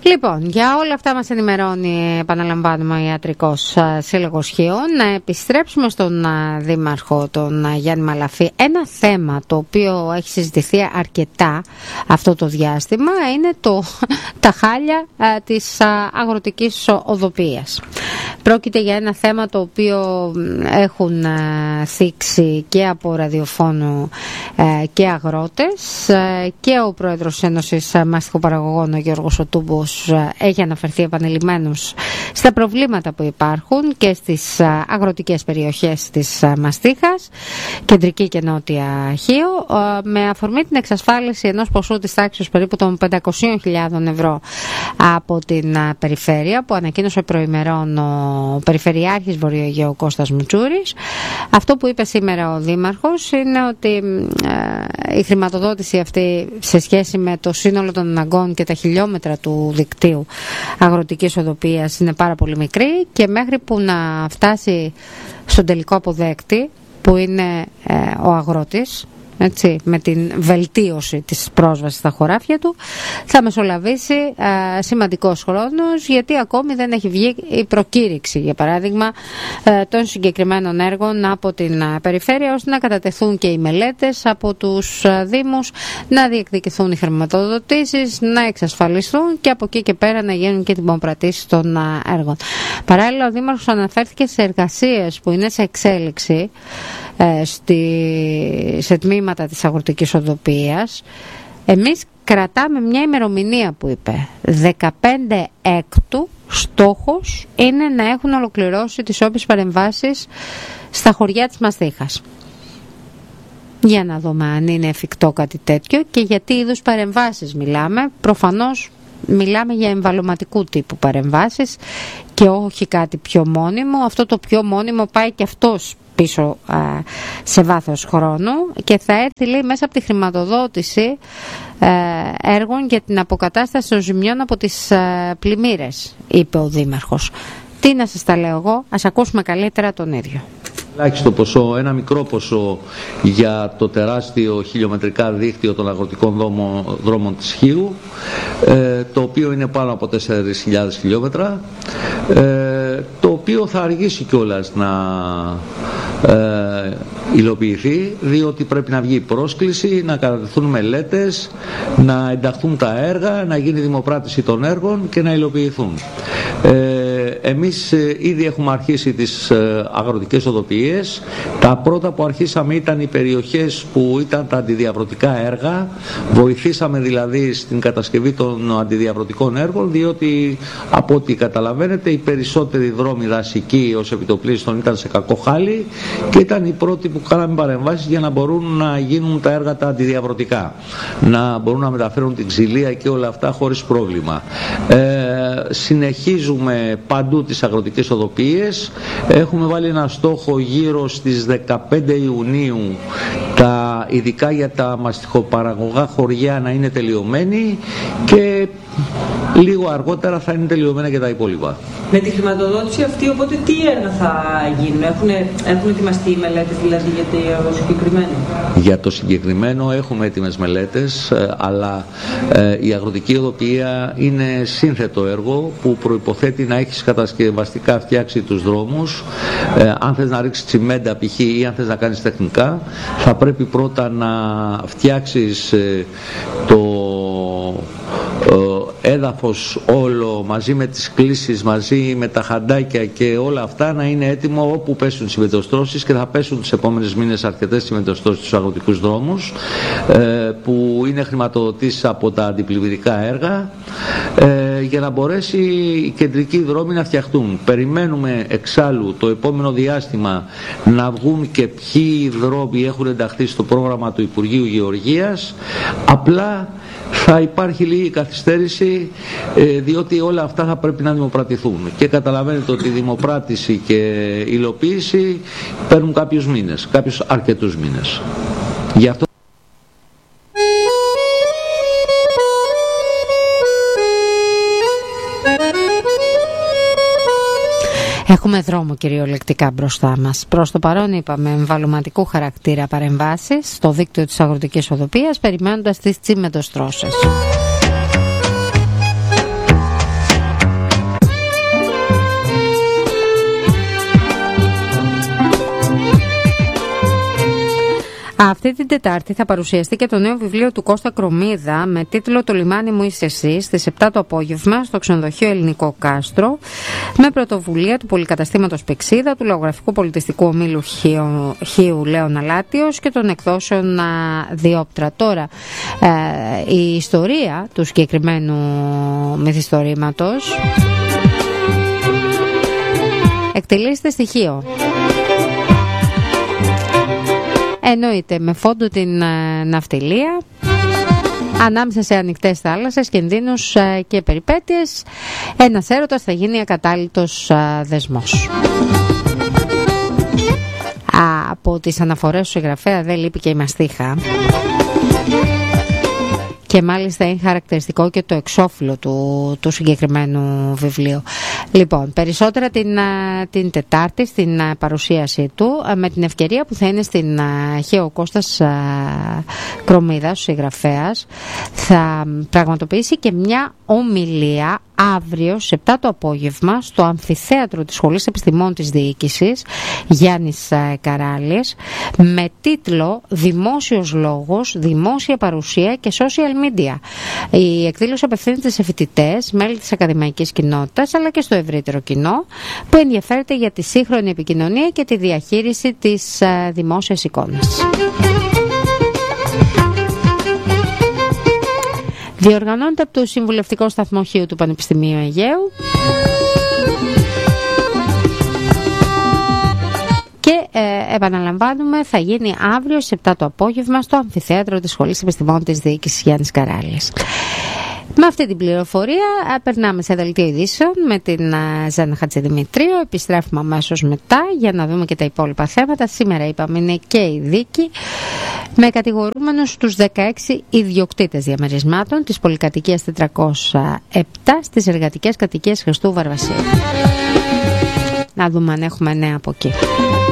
Λοιπόν, για όλα αυτά μας ενημερώνει, επαναλαμβάνουμε, ο Ιατρικός Σύλλογος Χίων. Να επιστρέψουμε στον Δήμαρχο, τον Γιάννη Μαλαφή. Ένα θέμα το οποίο έχει συζητηθεί αρκετά αυτό το διάστημα είναι τα χάλια της αγροτικής οδοποιίας. Πρόκειται για ένα θέμα το οποίο έχουν θίξει και από ραδιοφώνου και αγρότες, και ο πρόεδρος της Ένωσης Μαστιχοπαραγωγών, ο Γιώργος Οτούμπος, έχει αναφερθεί επανειλημμένως στα προβλήματα που υπάρχουν και στις αγροτικές περιοχές της Μαστίχας, κεντρική και νότια Χίο, με αφορμή την εξασφάλιση ενός ποσού της τάξης περίπου των 500.000 ευρώ από την περιφέρεια, που ανακοίνωσε προημερών ο Περιφερειάρχης Βορειοαιγαίου Κώστας Μουτσούρης. Αυτό που είπε σήμερα ο Δήμαρχος είναι ότι η χρηματοδότηση αυτή σε σχέση με το σύνολο των αναγκών και τα χιλιόμετρα του δικτύου αγροτικής οδοποιίας είναι πάρα πολύ μικρή, και μέχρι που να φτάσει στον τελικό αποδέκτη, που είναι ο αγρότης, έτσι, με την βελτίωση της πρόσβασης στα χωράφια του, θα μεσολαβήσει σημαντικός χρόνος, γιατί ακόμη δεν έχει βγει η προκήρυξη, για παράδειγμα, των συγκεκριμένων έργων από την περιφέρεια, ώστε να κατατεθούν και οι μελέτες από τους δήμους, να διεκδικηθούν οι χρηματοδοτήσεις, να εξασφαλιστούν και από εκεί και πέρα να γίνουν και τιμοπρατήσεις των έργων. Παράλληλα, ο Δήμαρχος αναφέρθηκε σε εργασίες που είναι σε εξέλιξη σε τμήματα της αγροτικής οδοποιίας. Εμείς κρατάμε μια ημερομηνία που είπε 15 Έκτου. Στόχος είναι να έχουν ολοκληρώσει τις όποιες παρεμβάσεις στα χωριά της Μαστίχας. Για να δούμε αν είναι εφικτό κάτι τέτοιο και για τι είδους παρεμβάσεις μιλάμε. Προφανώς μιλάμε για εμβαλωματικού τύπου παρεμβάσεις και όχι κάτι πιο μόνιμο. Αυτό το πιο μόνιμο πάει και αυτός πίσω σε βάθος χρόνου και θα έρθει, λέει, μέσα από τη χρηματοδότηση έργων για την αποκατάσταση των ζημιών από τις πλημμύρες, είπε ο Δήμαρχος. Τι να σας τα λέω εγώ, ας ακούσουμε καλύτερα τον ίδιο. Ελάχιστο ποσό, ένα μικρό ποσό για το τεράστιο χιλιομετρικά δίκτυο των αγροτικών δρόμων της Χίου, το οποίο είναι πάνω από 4.000 χιλιόμετρα, το οποίο θα αργήσει κιόλας να υλοποιηθεί, διότι πρέπει να βγει η πρόσκληση, να κατατεθούν μελέτες, να ενταχθούν τα έργα, να γίνει δημοπράτηση των έργων και να υλοποιηθούν. Εμείς ήδη έχουμε αρχίσει τις αγροτικές οδοποιίες. Τα πρώτα που αρχίσαμε ήταν οι περιοχές που ήταν τα αντιδιαβρωτικά έργα. Βοηθήσαμε δηλαδή στην κατασκευή των αντιδιαβρωτικών έργων, διότι από ό,τι καταλαβαίνετε οι περισσότεροι δρόμοι δασικοί ως επιτοπλίστων ήταν σε κακό χάλι και ήταν οι πρώτοι που κάναμε παρεμβάσεις για να μπορούν να γίνουν τα έργα τα αντιδιαβρωτικά, να μπορούν να μεταφέρουν την ξυλία και όλα αυτά χωρίς πρόβλημα. Συνεχίζουμε παντού τις αγροτικές οδοποιίες. Έχουμε βάλει ένα στόχο γύρω στις 15 Ιουνίου ειδικά για τα μαστιχοπαραγωγά χωριά να είναι τελειωμένοι και λίγο αργότερα θα είναι τελειωμένα και τα υπόλοιπα. Με τη χρηματοδότηση αυτή, οπότε τι έργα θα γίνουν, έχουν ετοιμαστεί οι μελέτες δηλαδή για το συγκεκριμένο? Για το συγκεκριμένο έχουμε έτοιμες μελέτες, αλλά η αγροτική οδοποιία είναι σύνθετο έργο που προϋποθέτει να έχεις κατασκευαστικά φτιάξει τους δρόμους. Αν θες να ρίξεις τσιμέντα π.χ. ή αν θες να κάνεις τεχνικά, θα πρέπει πρώτα να φτιάξεις το έδαφος όλο μαζί με τις κλίσεις, μαζί με τα χαντάκια και όλα αυτά να είναι έτοιμο όπου πέσουν συμμετοστρώσεις, και θα πέσουν τις επόμενες μήνες αρκετές συμμετοστρώσεις στους αγροτικούς δρόμους που είναι χρηματοδοτήσεις από τα αντιπλημμυρικά έργα, για να μπορέσει οι κεντρικοί δρόμοι να φτιαχτούν. Περιμένουμε εξάλλου το επόμενο διάστημα να βγουν και ποιοι δρόμοι έχουν ενταχθεί στο πρόγραμμα του Υπουργείου Γεωργίας. Απλά θα υπάρχει λίγη καθυστέρηση, διότι όλα αυτά θα πρέπει να δημοπρατηθούν και καταλαβαίνετε ότι η δημοπράτηση και η υλοποίηση παίρνουν κάποιους μήνες, κάποιους αρκετούς μήνες. Γι' αυτό έχουμε δρόμο κυριολεκτικά μπροστά μας. Προς το παρόν είπαμε εμβαλωματικού χαρακτήρα παρεμβάσεις στο δίκτυο της αγροτικής οδοποιίας, περιμένοντας τις τσιμεντοστρώσεις. Αυτή την Τετάρτη θα παρουσιαστεί και το νέο βιβλίο του Κώστα Κρομίδα με τίτλο «Το λιμάνι μου είσαι εσύ» στις 7 το απόγευμα στο ξενοδοχείο Ελληνικό Κάστρο, με πρωτοβουλία του πολυκαταστήματος Πηξίδα, του λαογραφικού πολιτιστικού ομίλου Χίου Λέων Αλάτιος και των εκδόσεων Διόπτρα. Τώρα, η ιστορία του συγκεκριμένου μυθιστορήματος εκτελήσεται στοιχείο. Εννοείται με φόντο την ναυτιλία, ανάμεσα σε ανοιχτές θάλασσες, κινδύνους και περιπέτειες, ένας έρωτας θα γίνει ακατάλητος δεσμός. Από τις αναφορές του συγγραφέα δεν λείπει και η μαστίχα. Και μάλιστα είναι χαρακτηριστικό και το εξώφυλλο του συγκεκριμένου βιβλίου. Λοιπόν, περισσότερα την Τετάρτη στην παρουσίαση του, με την ευκαιρία που θα είναι στην Χίο ο Κώστας Κρομίδας, ο συγγραφέας, θα πραγματοποιήσει και μια ομιλία αύριο σε 7 το απόγευμα στο αμφιθέατρο της Σχολής Επιστημών της Διοίκησης Γιάννης Καράλης, με τίτλο «Δημόσιος λόγος, δημόσια παρουσία και social media». Η εκδήλωση απευθύνεται σε φοιτητές, μέλη της ακαδημαϊκής κοινότητας, αλλά και στο ευρύτερο κοινό που ενδιαφέρεται για τη σύγχρονη επικοινωνία και τη διαχείριση της δημόσιας εικόνας. Διοργανώνεται από το Συμβουλευτικό Σταθμό Χίου του Πανεπιστημίου Αιγαίου και επαναλαμβάνουμε, θα γίνει αύριο σε 7 το απόγευμα στο αμφιθέατρο της Σχολής Επιστημών της Διοίκησης Γιάννης Καράλης. Με αυτή την πληροφορία περνάμε σε δελτίο ειδήσεων με την Ζένα Χατζηδημητρίου. Επιστρέφουμε αμέσως μετά για να δούμε και τα υπόλοιπα θέματα. Σήμερα είπαμε είναι και η δίκη με κατηγορούμενους τους 16 ιδιοκτήτες διαμερισμάτων της πολυκατοικίας 407 στις εργατικές κατοικίες Χριστού Βαρβασίου. Να δούμε αν έχουμε νέα από εκεί.